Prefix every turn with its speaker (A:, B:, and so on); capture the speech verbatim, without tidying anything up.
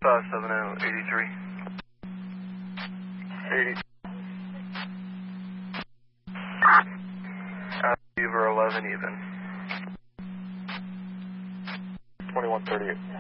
A: Uh, seven oh eighty-three. eighty. Uh, Beaver eleven even.
B: twenty-one thirty-eight.